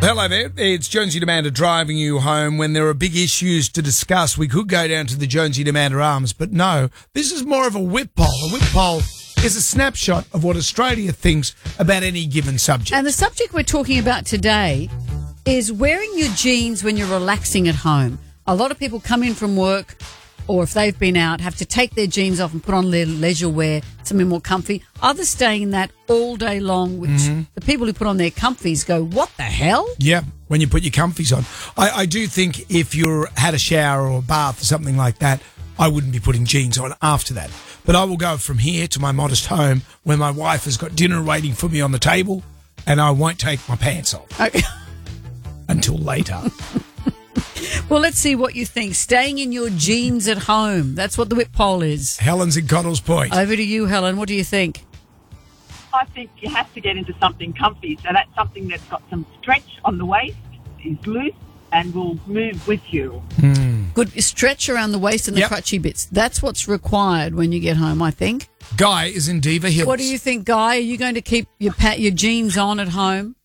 Hello there. It's Jonesy Demander driving you home. When there are big issues to discuss, we could go down to the Jonesy Demander Arms, but no, this is more of a whip poll. A whip poll is a snapshot of what Australia thinks about any given subject. And the subject we're talking about today is wearing your jeans when you're relaxing at home. A lot of people come in from work, or if they've been out, have to take their jeans off and put on their leisure wear, something more comfy. Others stay in that all day long, which the people who put on their comfies go, what the hell? Yeah, when you put your comfies on. I do think if you had a shower or a bath or something like that, I wouldn't be putting jeans on after that. But I will go from here to my modest home where my wife has got dinner waiting for me on the table, and I won't take my pants off Okay. until later. Well, let's see what you think. Staying in your jeans at home. That's what the whip poll is. Helen's in Connells Point. Over to you, Helen. What do you think? I think you have to get into something comfy. So that's something that's got some stretch on the waist, is loose, and will move with you. Good stretch around the waist and the Yep. crutchy bits. That's what's required when you get home, I think. Guy is in Diva Hills. What do you think, Guy? Are you going to keep your jeans on at home?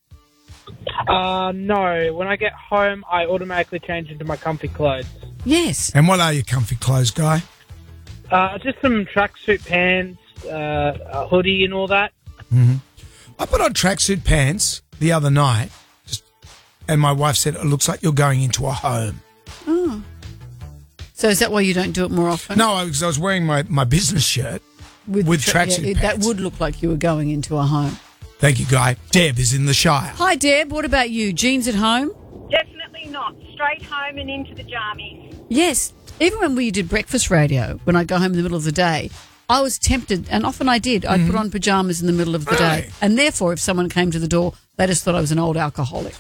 No. When I get home, I automatically change into my comfy clothes. Yes. And what are your comfy clothes, Guy? Just some tracksuit pants, a hoodie and all that. I put on tracksuit pants the other night, and my wife said, it looks like you're going into a home. Oh. So is that why you don't do it more often? No, because I was wearing my business shirt with tracksuit That pants. would look like you were going into a home. Thank you, Guy. Deb is in the Shire. Hi, Deb. What about you? Jeans at home? Definitely not. Straight home and into the jammies. Yes. Even when we did breakfast radio, when I go home in the middle of the day, I was tempted, and often I did, I'd put on pyjamas in the middle of the day. Right. And therefore, if someone came to the door, they just thought I was an old alcoholic.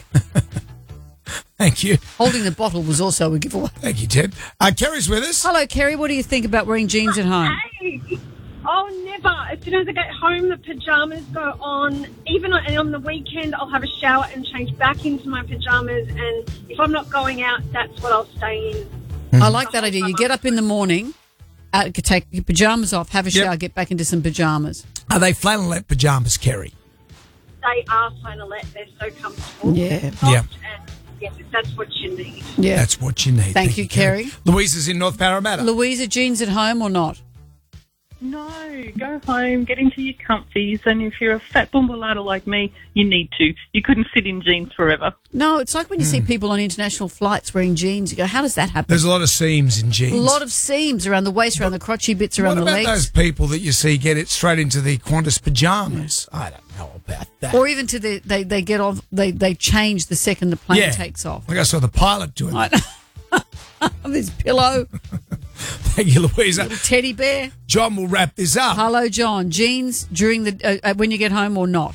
Thank you. Holding the bottle was also a giveaway. Thank you, Deb. Kerry's with us. Hello, Kerry. What do you think about wearing jeans at home? Hey! Oh, never. As soon as I get home, the pyjamas go on. Even on the weekend, I'll have a shower and change back into my pyjamas. And if I'm not going out, that's what I'll stay in. I like that idea. You get up in the morning, take your pyjamas off, have a shower, get back into some pyjamas. Are they flannelette pyjamas, Kerry? They are flannelette. They're so comfortable. Yeah. Soft, Yeah. And yes, that's what you need. Yeah. That's what you need. Thank you, Kerry. Louisa's in North Parramatta. Louisa, jeans at home or not? No, go home, get into your comfies, and if you're a fat bumbalada like me, you need to. You couldn't sit in jeans forever. No, it's like when you see people on international flights wearing jeans. You go, how does that happen? There's a lot of seams in jeans. A lot of seams around the waist, around the crotchy bits, around the What about legs. those people that you see get it straight into the Qantas pyjamas? I don't know about that. Or even to they get off, they change the second the plane takes off. Like I saw the pilot doing that. This pillow, Thank you, Louisa. little teddy bear. John will wrap this up. Hello, John. Jeans during the when you get home or not?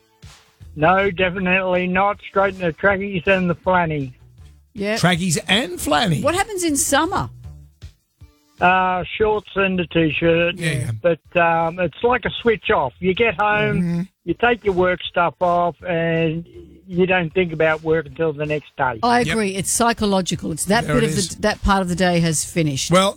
No, definitely not. Straight in the trackies and the flanny. Yeah. Trackies and flanny. What happens in summer? Shorts and a T-shirt. Yeah. But it's like a switch off. You get home, you take your work stuff off, and you don't think about work until the next day. I agree. It's psychological. It's that There bit it of is. that part of the day has finished. Well,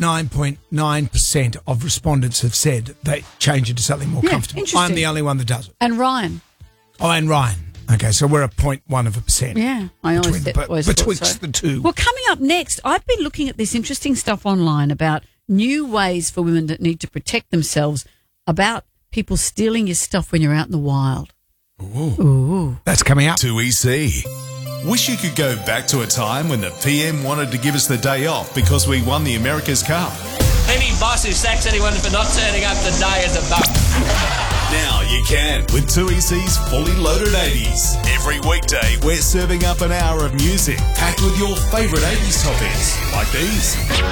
99.9% of respondents have said they change it to something more Yeah, comfortable. interesting. I'm the only one that does it. And Ryan. Oh, and Ryan. Okay, so we're a 0.1%. Yeah, I always thought Betwixt so. the two. Well, coming up next, I've been looking at this interesting stuff online about new ways for women that need to protect themselves, about people stealing your stuff when you're out in the wild. Ooh. That's coming up. 2EC. Wish you could go back to a time when the PM wanted to give us the day off because we won the America's Cup. Any boss who sacks anyone for not turning up the day is a bum. Now you can with 2EC's Fully Loaded 80s. Every weekday, we're serving up an hour of music packed with your favourite 80s topics like these.